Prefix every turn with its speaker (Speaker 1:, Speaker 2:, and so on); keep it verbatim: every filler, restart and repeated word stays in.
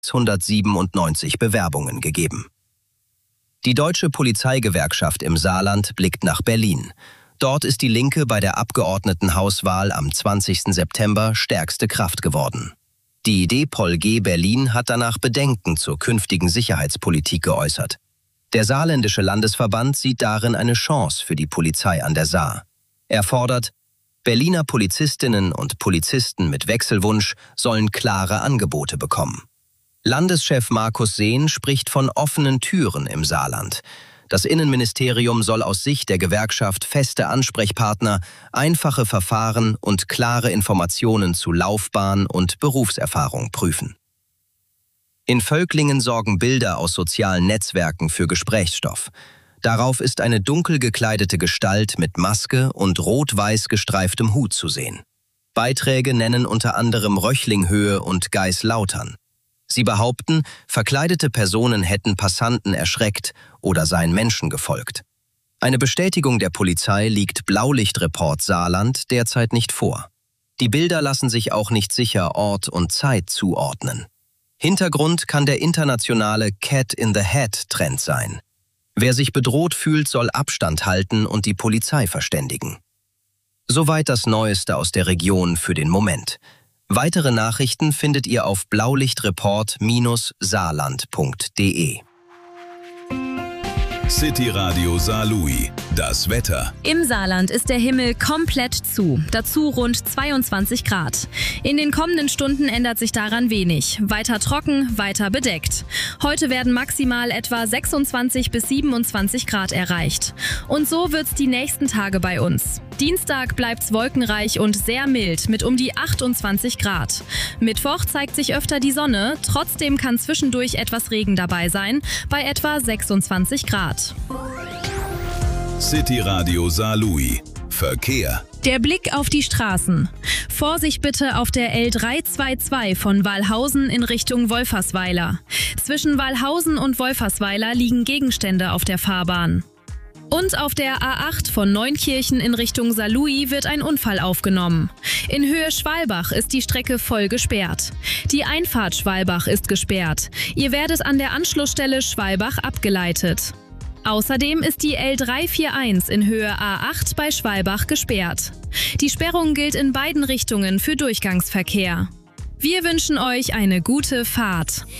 Speaker 1: hundertsiebenundneunzig Bewerbungen gegeben. Die Deutsche Polizeigewerkschaft im Saarland blickt nach Berlin. Dort ist die Linke bei der Abgeordnetenhauswahl am zwanzigsten September stärkste Kraft geworden. Die D P O L G Berlin hat danach Bedenken zur künftigen Sicherheitspolitik geäußert. Der saarländische Landesverband sieht darin eine Chance für die Polizei an der Saar. Er fordert, Berliner Polizistinnen und Polizisten mit Wechselwunsch sollen klare Angebote bekommen. Landeschef Markus Sehn spricht von offenen Türen im Saarland. Das Innenministerium soll aus Sicht der Gewerkschaft feste Ansprechpartner, einfache Verfahren und klare Informationen zu Laufbahn und Berufserfahrung prüfen. In Völklingen sorgen Bilder aus sozialen Netzwerken für Gesprächsstoff. Darauf ist eine dunkel gekleidete Gestalt mit Maske und rot-weiß gestreiftem Hut zu sehen. Beiträge nennen unter anderem Röchlinghöhe und Geislautern. Sie behaupten, verkleidete Personen hätten Passanten erschreckt oder seien Menschen gefolgt. Eine Bestätigung der Polizei liegt Blaulichtreport Saarland derzeit nicht vor. Die Bilder lassen sich auch nicht sicher Ort und Zeit zuordnen. Hintergrund kann der internationale Cat-in-the-Hat-Trend sein. Wer sich bedroht fühlt, soll Abstand halten und die Polizei verständigen. Soweit das Neueste aus der Region für den Moment. Weitere Nachrichten findet ihr auf blaulichtreport Bindestrich saarland punkt de.
Speaker 2: City Radio Saarlouis. Das Wetter.
Speaker 3: Im Saarland ist der Himmel komplett zu, dazu rund zweiundzwanzig Grad. In den kommenden Stunden ändert sich daran wenig. Weiter trocken, weiter bedeckt. Heute werden maximal etwa sechsundzwanzig bis siebenundzwanzig Grad erreicht. Und so wird's die nächsten Tage bei uns. Dienstag bleibt's wolkenreich und sehr mild mit um die achtundzwanzig Grad. Mittwoch zeigt sich öfter die Sonne, trotzdem kann zwischendurch etwas Regen dabei sein, bei etwa sechsundzwanzig Grad.
Speaker 2: City Radio Saarlouis. Verkehr.
Speaker 3: Der Blick auf die Straßen. Vorsicht bitte auf der L dreihundertzweiundzwanzig von Wallhausen in Richtung Wolfersweiler. Zwischen Wallhausen und Wolfersweiler liegen Gegenstände auf der Fahrbahn. Und auf der A acht von Neunkirchen in Richtung Saarlouis wird ein Unfall aufgenommen. In Höhe Schwalbach ist die Strecke voll gesperrt. Die Einfahrt Schwalbach ist gesperrt. Ihr werdet an der Anschlussstelle Schwalbach abgeleitet. Außerdem ist die L dreihunderteinundvierzig in Höhe A acht bei Schwalbach gesperrt. Die Sperrung gilt in beiden Richtungen für Durchgangsverkehr. Wir wünschen euch eine gute Fahrt.